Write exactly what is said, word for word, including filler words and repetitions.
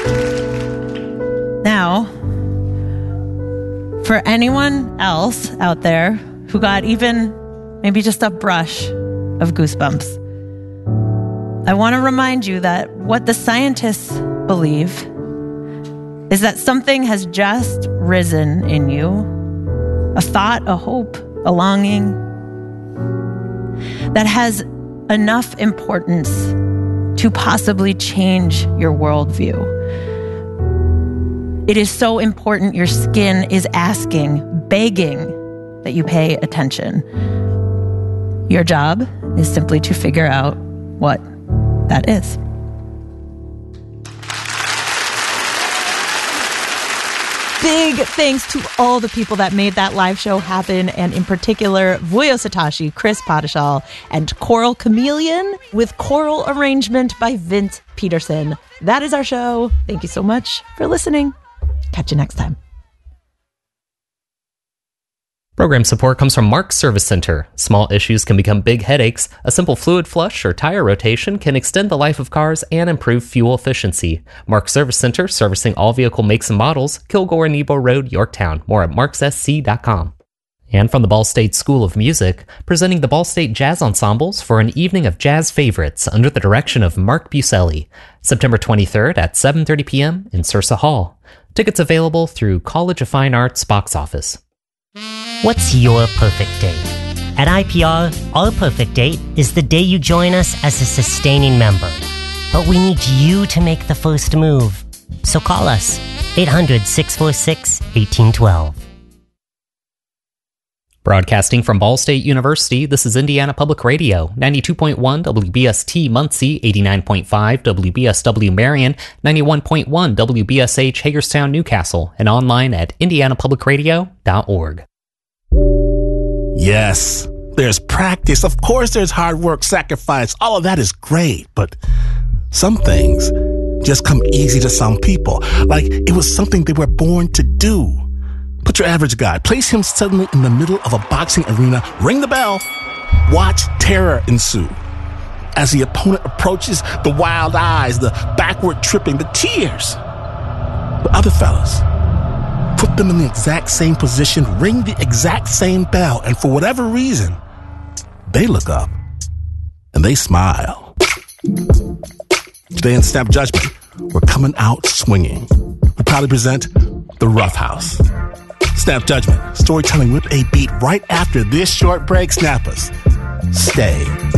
Now, for anyone else out there who got even maybe just a brush of goosebumps, I want to remind you that what the scientists believe is that something has just risen in you. A thought, a hope, a longing that has enough importance to possibly change your worldview. It is so important your skin is asking, begging that you pay attention. Your job is simply to figure out what that is. Big thanks to all the people that made that live show happen, and in particular, Vuyo Satoshi, Chris Padishal, and Choral Chameleon, with choral arrangement by Vince Peterson. That is our show. Thank you so much for listening. Catch you next time. Program support comes from Mark's Service Center. Small issues can become big headaches. A simple fluid flush or tire rotation can extend the life of cars and improve fuel efficiency. Mark's Service Center, servicing all vehicle makes and models, Kilgore and Nebo Road, Yorktown. More at marks s c dot com. And from the Ball State School of Music, presenting the Ball State Jazz Ensembles for an evening of jazz favorites under the direction of Mark Buselli. September twenty-third at seven thirty p.m. in Sursa Hall. Tickets available through College of Fine Arts box office. What's your perfect date? At I P R, our perfect date is the day you join us as a sustaining member. But we need you to make the first move. So call us, eight hundred, six four six, one eight one two. Broadcasting from Ball State University, this is Indiana Public Radio, ninety-two point one W B S T Muncie, eighty-nine point five W B S W Marion, ninety-one point one W B S H Hagerstown, Newcastle, and online at indiana public radio dot org. Yes, there's practice. Of course, there's hard work, sacrifice. All of that is great, but some things just come easy to some people. Like it was something they were born to do. Put your average guy, place him suddenly in the middle of a boxing arena, ring the bell, watch terror ensue. As the opponent approaches, the wild eyes, the backward tripping, the tears. But other fellas, put them in the exact same position, ring the exact same bell, and for whatever reason, they look up and they smile. Today in Snap Judgment, we're coming out swinging. We proudly present The Rough House. Snap Judgment, storytelling with a beat right after this short break. Snappers, stay